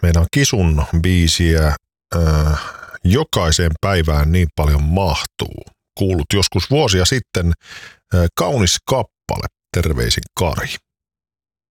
meidän Kisun biisiä jokaiseen päivään niin paljon mahtuu. Kuulut joskus vuosia sitten kaunis kappale, terveisin Kari.